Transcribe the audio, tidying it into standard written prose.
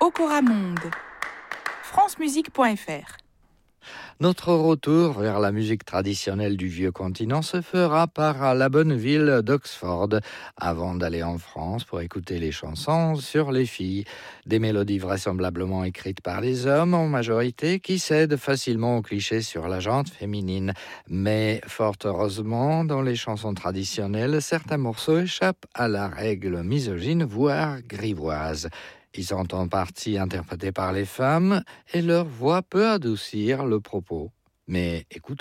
Okora Monde. francemusique.fr. Notre retour vers la musique traditionnelle du vieux continent se fera par la bonne ville d'Oxford, avant d'aller en France pour écouter les chansons sur les filles. Des mélodies vraisemblablement écrites par des hommes en majorité qui cèdent facilement aux clichés sur la gente féminine. Mais fort heureusement, dans les chansons traditionnelles, certains morceaux échappent à la règle misogyne, voire grivoise. Ils sont en partie interprétés par les femmes et leur voix peut adoucir le propos. Mais écoutons.